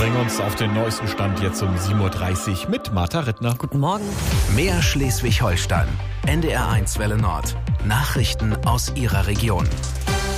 bringen uns auf den neuesten Stand jetzt um 7.30 Uhr mit Martha Rittner. Guten Morgen. Mehr Schleswig-Holstein. NDR 1 Welle Nord. Nachrichten aus Ihrer Region.